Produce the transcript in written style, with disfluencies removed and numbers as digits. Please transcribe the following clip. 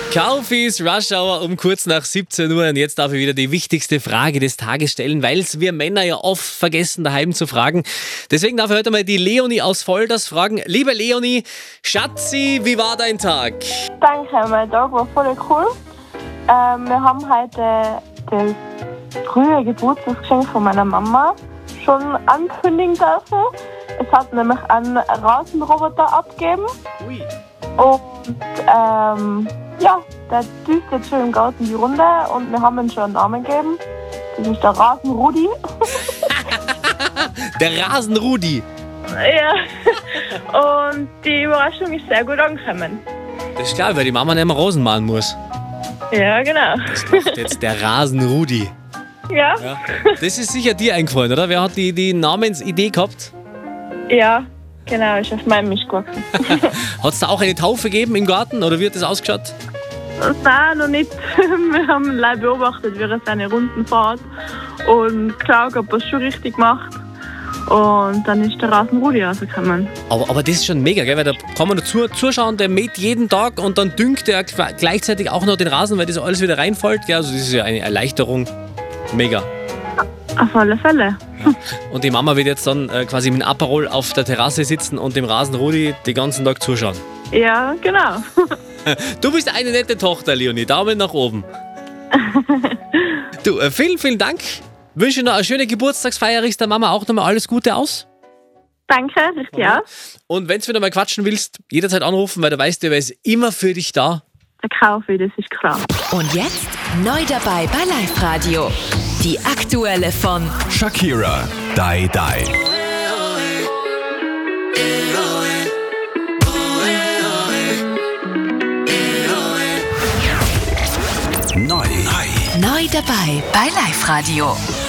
Kaufis Rush Hour um kurz nach 17 Uhr. Und jetzt darf ich wieder die wichtigste Frage des Tages stellen, weil es wir Männer ja oft vergessen, daheim zu fragen. Deswegen darf ich heute mal die Leonie aus Volders fragen. Liebe Leonie, Schatzi, wie war dein Tag? Danke, mein Tag war voll cool. Wir haben heute das frühe Geburtstagsgeschenk von meiner Mama schon ankündigen dürfen. Es hat nämlich einen Rasenroboter abgegeben. Ui. Und der düst jetzt schon im Garten die Runde und wir haben ihm schon einen Namen gegeben. Das ist der Rasenrudi. Der Rasenrudi. Ja. Und die Überraschung ist sehr gut angekommen. Das ist klar, weil die Mama nicht mehr Rosen malen muss. Ja, genau. Das macht jetzt der Rasenrudi. Ja. Ja. Das ist sicher dir eingefallen, oder? Wer hat die Namensidee gehabt? Ja, genau, ist auf meinem Mist gewachsen. Hat es da auch eine Taufe gegeben im Garten oder wie hat das ausgeschaut? Nein, noch nicht. Wir haben live beobachtet, wie er seine Runden fährt und geschaut, ob er es schon richtig macht. Und dann ist der Rasenrudi rausgekommen. Aber das ist schon mega, gell? Weil da kann man zuschauen, der mäht jeden Tag und dann düngt er gleichzeitig auch noch den Rasen, weil das alles wieder reinfällt. Gell? Also das ist ja eine Erleichterung. Mega. Auf alle Fälle. Und die Mama wird jetzt dann quasi mit dem Aperol auf der Terrasse sitzen und dem Rasenrudi den ganzen Tag zuschauen. Ja, genau. Du bist eine nette Tochter, Leonie. Daumen nach oben. Du, vielen, vielen Dank. Wünsche noch eine schöne Geburtstagsfeier. Riechst der Mama auch nochmal alles Gute aus? Danke, richtig auch. Und wenn du wieder mal quatschen willst, jederzeit anrufen, weil du weißt, wer ist immer für dich da. Der Kaufi, das ist klar. Und jetzt neu dabei bei Live Radio. Die aktuelle von Shakira, Die Die. Neu Neu dabei bei Live Radio.